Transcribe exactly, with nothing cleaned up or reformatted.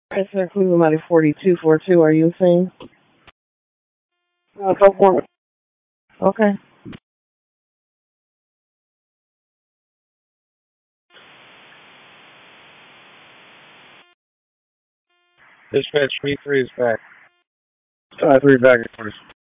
It's Sir Cleveland Mighty forty-two forty-two. Are you saying? No, go for it. Okay. Dispatch three three is back. Uh, three back, of course.